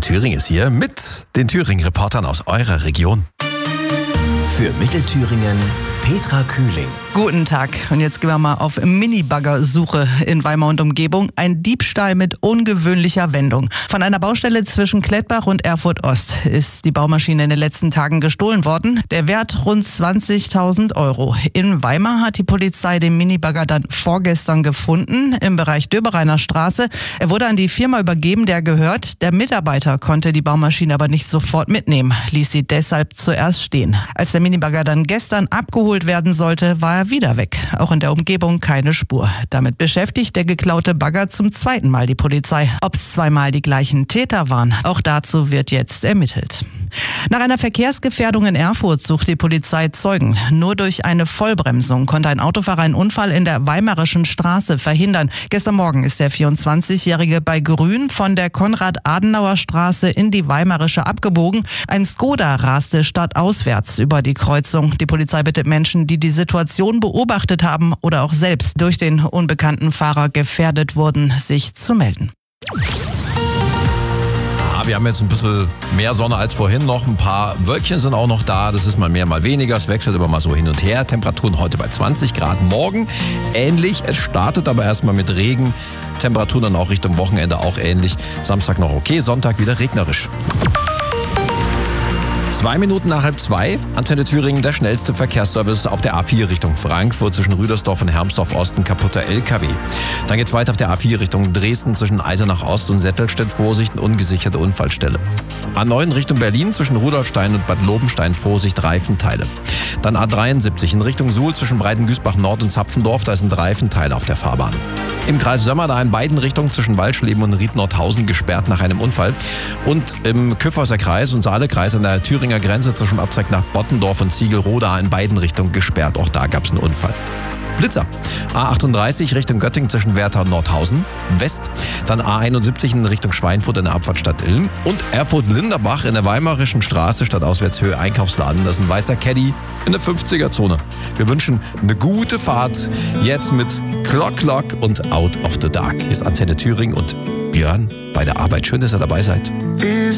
Thüringen ist hier mit den Thüringen-Reportern aus eurer Region. Für Mittelthüringen Petra Kühling. Guten Tag. Und jetzt gehen wir mal auf Mini-Bagger-Suche in Weimar und Umgebung. Ein Diebstahl mit ungewöhnlicher Wendung. Von einer Baustelle zwischen Klettbach und Erfurt-Ost ist die Baumaschine in den letzten Tagen gestohlen worden. Der Wert rund 20.000 €. In Weimar hat die Polizei den Mini-Bagger dann vorgestern gefunden, im Bereich Döbereiner Straße. Er wurde an die Firma übergeben, der gehört. Der Mitarbeiter konnte die Baumaschine aber nicht sofort mitnehmen, ließ sie deshalb zuerst stehen. Als der Mini-Bagger dann gestern abgeholt werden sollte, war er wieder weg. Auch in der Umgebung keine Spur. Damit beschäftigt der geklaute Bagger zum zweiten Mal die Polizei. Ob es zweimal die gleichen Täter waren, auch dazu wird jetzt ermittelt. Nach einer Verkehrsgefährdung in Erfurt sucht die Polizei Zeugen. Nur durch eine Vollbremsung konnte ein Autofahrer einen Unfall in der Weimarischen Straße verhindern. Gestern Morgen ist der 24-Jährige bei Grün von der Konrad-Adenauer-Straße in die Weimarische abgebogen. Ein Skoda raste stadtauswärts über die Kreuzung. Die Polizei bittet Menschen, die die Situation beobachtet haben oder auch selbst durch den unbekannten Fahrer gefährdet wurden, sich zu melden. Wir haben jetzt ein bisschen mehr Sonne als vorhin noch. Ein paar Wölkchen sind auch noch da. Das ist mal mehr, mal weniger. Es wechselt immer mal so hin und her. Temperaturen heute bei 20 Grad. Morgen ähnlich. Es startet aber erstmal mit Regen. Temperaturen dann auch Richtung Wochenende auch ähnlich. Samstag noch okay, Sonntag wieder regnerisch. 2 Minuten nach 1:30, Antenne Thüringen, der schnellste Verkehrsservice auf der A4 Richtung Frankfurt zwischen Rüdersdorf und Hermsdorf Osten, kaputter LKW. Dann geht's weiter auf der A4 Richtung Dresden zwischen Eisenach Ost und Settelstedt, Vorsicht, ungesicherte Unfallstelle. A9 Richtung Berlin zwischen Rudolfstein und Bad Lobenstein, Vorsicht, Reifenteile. Dann A73 in Richtung Suhl zwischen Breitengüßbach Nord und Zapfendorf, da sind Reifenteile auf der Fahrbahn. Im Kreis Sömmer da in beiden Richtungen zwischen Waldschleben und Ried-Nordhausen gesperrt nach einem Unfall. Und im Kyffhäuser Kreis und Saale-Kreis an der Thüringer Grenze zwischen Abzweig nach Bottendorf und Ziegelroda in beiden Richtungen gesperrt. Auch da gab es einen Unfall. Blitzer. A38 Richtung Göttingen zwischen Werther und Nordhausen West. Dann A71 in Richtung Schweinfurt in der Abfahrtstadt Ilm. Und Erfurt-Linderbach in der Weimarischen Straße stadtauswärtshöhe Einkaufsladen. Das ist ein weißer Caddy in der 50er-Zone. Wir wünschen eine gute Fahrt. Jetzt mit Clock Clock und Out of the Dark. Hier ist Antenne Thüringen und Björn bei der Arbeit. Schön, dass ihr dabei seid.